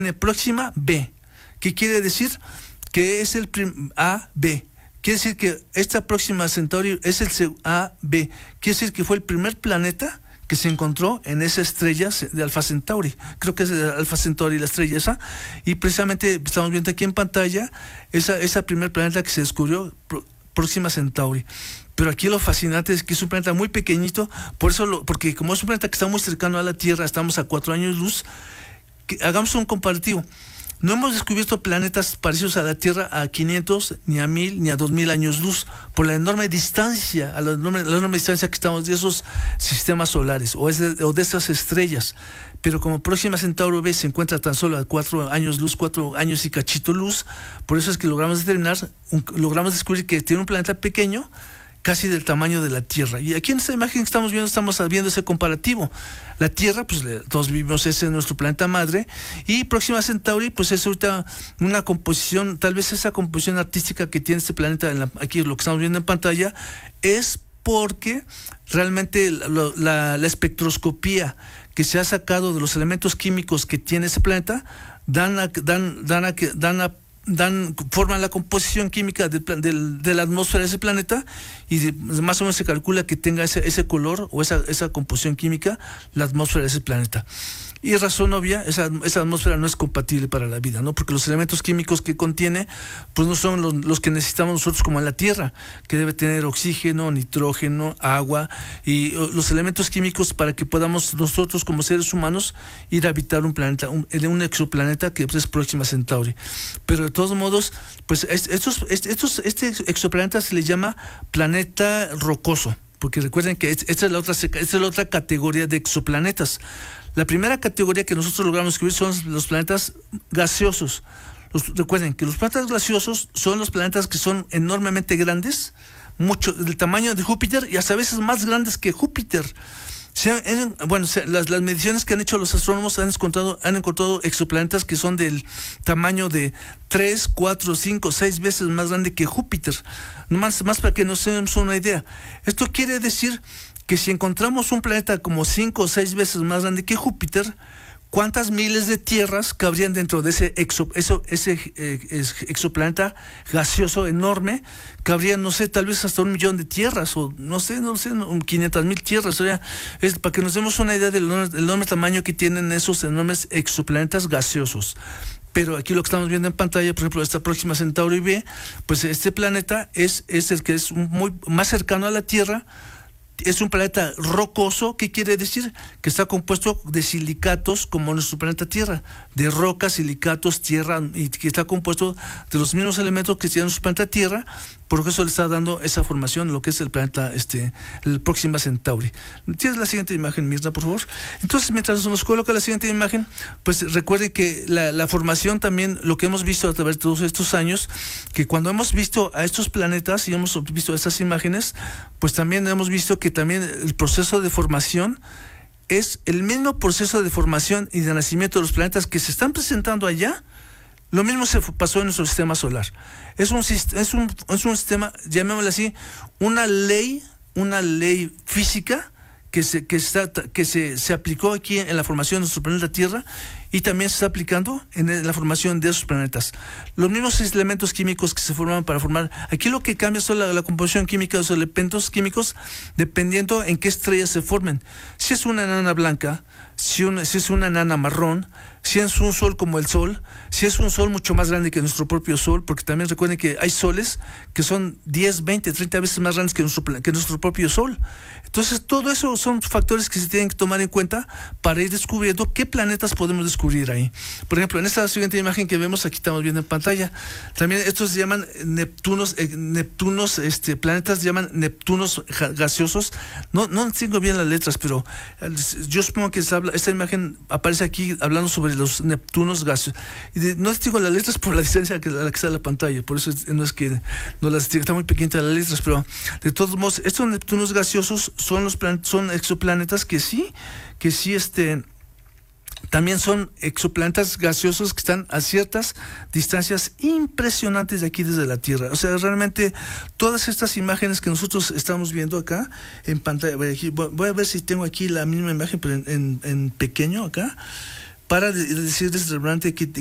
Próxima B. ¿Qué quiere decir? Que es el A, B. Quiere decir que esta Próxima Centauri es el A, B. Quiere decir que fue el primer planeta que se encontró en esa estrella de Alfa Centauri. Creo que es de Alfa Centauri la estrella esa. Y precisamente estamos viendo aquí en pantalla esa primer planeta que se descubrió, Próxima Centauri. Pero aquí lo fascinante es que es un planeta muy pequeñito, porque como es un planeta que está muy cercano a la Tierra, estamos a 4 años luz. Hagamos un comparativo. No hemos descubierto planetas parecidos a la Tierra a 500, ni a 1000, ni a 2000 años luz, por la enorme distancia, la enorme distancia que estamos de esos sistemas solares o de esas estrellas. Pero como Próxima Centauri B se encuentra tan solo a 4 años luz, 4 años y cachito luz, por eso es que logramos descubrir que tiene un planeta pequeño, casi del tamaño de la Tierra. Y aquí en esta imagen que estamos viendo ese comparativo. La Tierra, pues todos vivimos, ese es nuestro planeta madre, y Próxima Centauri, pues es ahorita una composición, tal vez esa composición artística que tiene este planeta, aquí lo que estamos viendo en pantalla, es porque realmente la espectroscopía que se ha sacado de los elementos químicos que tiene ese planeta, forman la composición química de la atmósfera de ese planeta, y más o menos se calcula que tenga ese color o esa composición química la atmósfera de ese planeta. Y razón obvia, esa atmósfera no es compatible para la vida, ¿no? Porque los elementos químicos que contiene, pues no son los que necesitamos nosotros como en la Tierra, que debe tener oxígeno, nitrógeno, agua, y los elementos químicos para que podamos nosotros como seres humanos ir a habitar un planeta, un exoplaneta que es Próxima Centauri. Pero de todos modos, pues este exoplaneta se le llama planeta rocoso, porque recuerden que esta es la otra categoría de exoplanetas. La primera categoría que nosotros logramos descubrir son los planetas gaseosos. Recuerden que los planetas gaseosos son los planetas que son enormemente grandes, mucho del tamaño de Júpiter y hasta a veces más grandes que Júpiter. Las mediciones que han hecho los astrónomos han encontrado exoplanetas que son del tamaño de 3, 4, 5, 6 veces más grande que Júpiter. Más para que nos demos una idea. Esto quiere decir que si encontramos un planeta como 5 o 6 veces más grande que Júpiter, ¿cuántas miles de tierras cabrían dentro de ese exoplaneta gaseoso enorme? Cabrían, no sé, tal vez hasta 1 millón de tierras, o no sé, 500,000 tierras. O sea, es para que nos demos una idea del enorme tamaño que tienen esos enormes exoplanetas gaseosos. Pero aquí lo que estamos viendo en pantalla, por ejemplo, esta Próxima Centauri B, pues este planeta es el que es muy más cercano a la Tierra. Es un planeta rocoso. ¿Qué quiere decir? Que está compuesto de silicatos como nuestro planeta Tierra, de rocas, silicatos, tierra, y que está compuesto de los mismos elementos que tiene nuestro planeta Tierra. Por eso le está dando esa formación, lo que es el planeta, el Próxima Centauri. ¿Tienes la siguiente imagen, Mirna, por favor? Entonces, mientras nos coloca la siguiente imagen, pues recuerde que la formación también, lo que hemos visto a través de todos estos años, que cuando hemos visto a estos planetas y hemos visto estas imágenes, pues también hemos visto que también el proceso de formación es el mismo proceso de formación y de nacimiento de los planetas que se están presentando allá. Lo mismo se pasó en nuestro sistema solar. Es un sistema, llamémoslo así, una ley física que se aplicó aquí en la formación de nuestro planeta Tierra, y también se está aplicando en la formación de esos planetas. Los mismos elementos químicos que se forman para formar. Aquí lo que cambia es la composición química de los elementos químicos dependiendo en qué estrellas se formen. Si es una enana blanca, si es una enana marrón, si es un sol como el Sol, si es un sol mucho más grande que nuestro propio Sol, porque también recuerden que hay soles que son 10, 20, 30 veces más grandes que nuestro propio Sol. Entonces, todo eso son factores que se tienen que tomar en cuenta para ir descubriendo qué planetas podemos descubrir ahí. Por ejemplo, en esta siguiente imagen que vemos, aquí estamos viendo en pantalla, también estos se llaman planetas se llaman Neptunos gaseosos. No tengo bien las letras, pero yo supongo que esta imagen aparece aquí hablando sobre los Neptunos gaseosos. No digo las letras por la distancia a la que está la pantalla, por eso no es que no las digo, está muy pequeñita las letras, pero de todos modos, estos Neptunos gaseosos son exoplanetas que sí también son exoplanetas gaseosos que están a ciertas distancias impresionantes de aquí desde la Tierra. O sea, realmente todas estas imágenes que nosotros estamos viendo acá en pantalla, voy a ver si tengo aquí la misma imagen, pero en pequeño acá. para decirles realmente